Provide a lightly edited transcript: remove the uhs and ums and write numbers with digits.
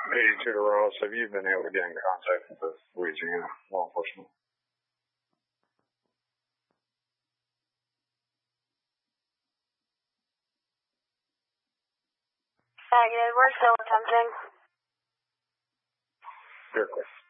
82 to Ross. Have you been able to get in contact with Louisiana law enforcement? Negative. We're still attempting. Clear, Chris.